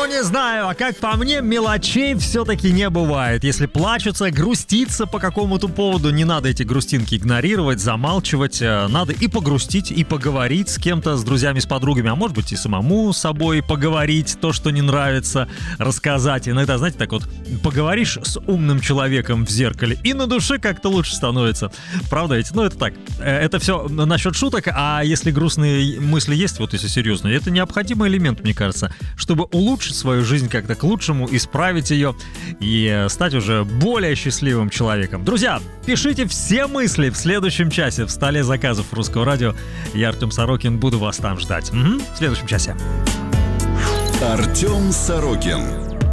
Ну, не знаю, а как по мне, мелочей все-таки не бывает. Если плачется, груститься по какому-то поводу, не надо эти грустинки игнорировать, замалчивать. Надо и погрустить, и поговорить с кем-то, с друзьями, с подругами, а может быть и самому с собой поговорить, то, что не нравится, рассказать. Иногда, знаете, так вот, поговоришь с умным человеком в зеркале, и на душе как-то лучше становится. Правда ведь? Ну, это так. Это все насчет шуток, а если грустные мысли есть, вот если серьезно, это необходимый элемент, мне кажется, чтобы улучшить свою жизнь как-то к лучшему, исправить ее и стать уже более счастливым человеком. Друзья, пишите все мысли в следующем часе в столе заказов Русского радио. Я, Артем Сорокин, буду вас там ждать. В следующем часе. Артем Сорокин.